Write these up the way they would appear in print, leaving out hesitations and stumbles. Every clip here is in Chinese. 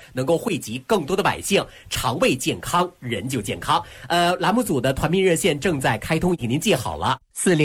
能够惠及更多的百姓，肠胃健康，人就健康。栏目组的团聘热线正在开通，给您记好了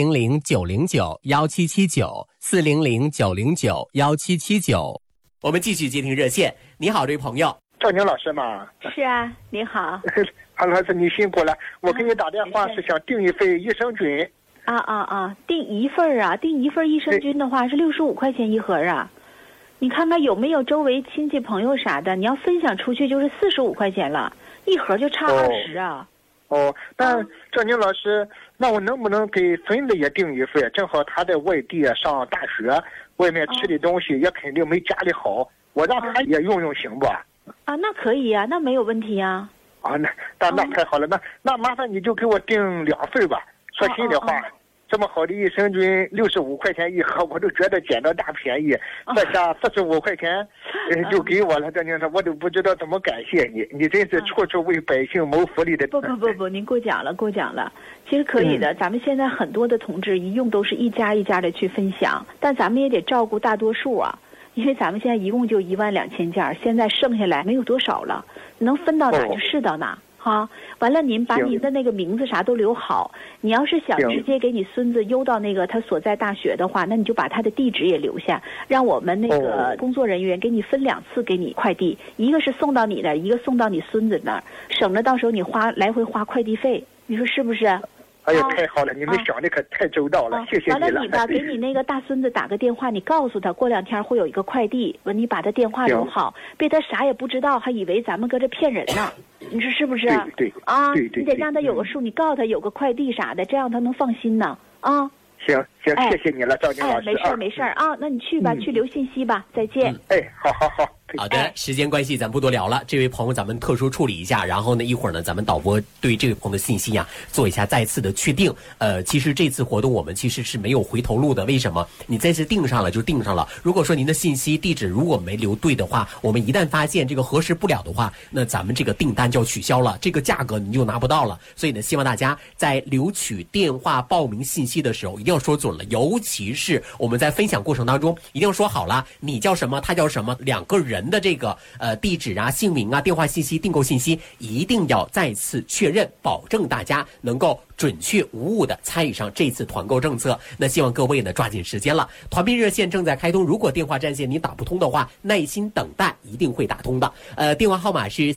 ，400-909-1779，400-909-1779。我们继续接听热线。你好，这位朋友。 赵宁老师吗？ 是啊，你好。 韩老师，你辛苦了。我给你打电话是想订一份益生菌。 订一份啊，订一份益生菌的话是65块钱一盒啊。你看看有没有周围亲戚朋友啥的，你要分享出去就是45块钱了，一盒就差20啊。 但赵宁老师，那我能不能给孙子也订一份？正好他在外地上大学，外面吃的东西也肯定没家里好，我让他也用用行不？ 那可以啊，那没有问题啊。 那太好了，那麻烦你就给我订2份吧。说心里话，这么好的益生菌65块钱一盒，我都觉得捡到大便宜。这下45块钱，就给我了。这您说，我都不知道怎么感谢你，你真是处处为百姓谋福利的。 不，您过奖了。其实可以的，咱们现在很多的同志一用都是一家一家的去分享，但咱们也得照顾大多数啊。因为咱们现在一共就12000件，现在剩下来没有多少了，能分到哪就是到哪。完了您把您的那个名字啥都留好，你要是想直接给你孙子邮到那个他所在大学的话，那你就把他的地址也留下，让我们那个工作人员给你分2次给你快递，一个是送到你那儿，一个送到你孙子那儿，省着到时候你来回花快递费，你说是不是？ 哎呀，太好了，你们想的可太周到了，谢谢你了。 完了你吧，给你那个大孙子打个电话，你告诉他过2天会有一个快递，你把他电话留好，别他啥也不知道，还以为咱们搁这骗人呢，你说是不是？ 对， 你得让他有个数，你告诉他有个快递啥的，这样他能放心呢。 行，谢谢你了，赵宁老师。 没事啊，那你去吧，去留信息吧，再见。 好。 好的，时间关系咱不多聊了，这位朋友咱们特殊处理一下，然后呢一会儿呢咱们导播对这位朋友的信息做一下再次的确定。其实这次活动我们其实是没有回头路的，为什么？你这次定上了就定上了，如果说您的信息地址如果没留对的话，我们一旦发现这个核实不了的话，那咱们这个订单就要取消了，这个价格你就拿不到了。所以呢希望大家在留取电话报名信息的时候一定要说准了，尤其是我们在分享过程当中一定要说好了，你叫什么他叫什么，2个人的这个地址姓名电话信息订购信息一定要再次确认，保证大家能够准确无误的参与上这次团购政策。那希望各位呢抓紧时间了，团聘热线正在开通，如果电话占线你打不通的话，耐心等待，一定会打通的。电话号码是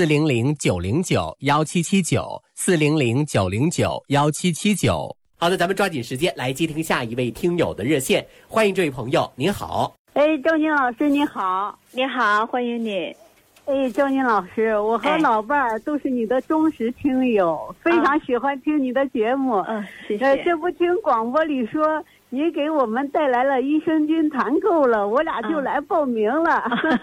400-909-1779，400-909-1779。好的，咱们抓紧时间来接听下一位听友的热线。欢迎这位朋友，您好。 赵宁老师你好。 你好，欢迎你。 赵宁老师，我和老伴儿都是你的忠实听友，非常喜欢听你的节目。 谢谢。 这不听广播里说你给我们带来了益生菌团购了，我俩就来报名了。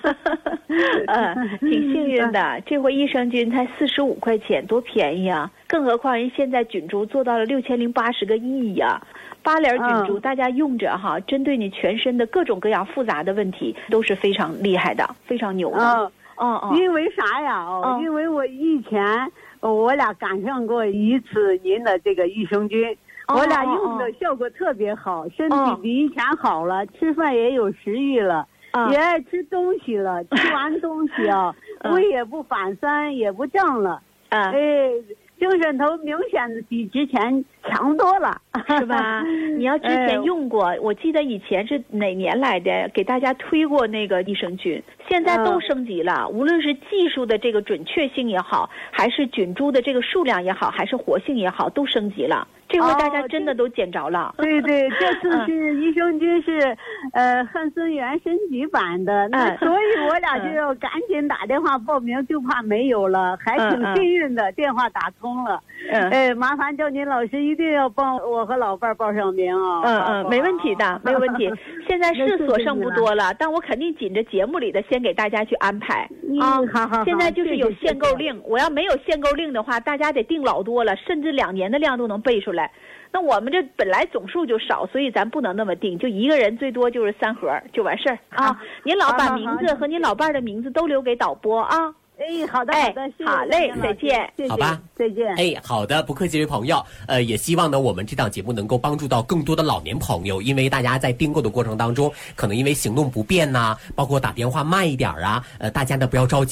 挺幸运的，这回益生菌才45块钱，多便宜啊！更何况人现在菌株做到了6080个亿呀。8联菌株大家用着针对你全身的各种各样复杂的问题都是非常厉害的，非常牛的。 因为啥呀？因为我以前我俩赶上过一次您的这个益生菌，我俩用的效果特别好，身体比以前好了，吃饭也有食欲了，也爱吃东西了，吃完东西胃也不反酸，也不胀了。精神头明显的比之前强多了， 是吧？你要之前用过，我记得以前是哪年来的，给大家推过那个益生菌，现在都升级了，无论是技术的这个准确性也好，还是菌株的这个数量也好，还是活性也好，都升级了。这回大家真的都捡着了。 对，这次是益生菌是汉森源升级版的，那所以我俩就要赶紧打电话报名，就怕没有了，还挺幸运的，电话打通了。麻烦叫您老师一定要帮我和老伴儿报上名啊。 没问题的，没有问题。现在是所剩不多了，但我肯定紧着节目里的先给大家去安排好。 现在就是有限购令，我要没有限购令的话，大家得订老多了，甚至2年的量都能备出来。那我们这本来总数就少，所以咱不能那么定，就一个人最多就是3盒就完事儿啊。您老把名字和您老伴儿的名字都留给导播啊。 好的，谢谢。 好嘞，再见。 好吧， 再见。 好的，不客气，这位朋友。也希望呢，我们这档节目能够帮助到更多的老年朋友，因为大家在订购的过程当中，可能因为行动不便包括打电话慢一点大家呢不要着急。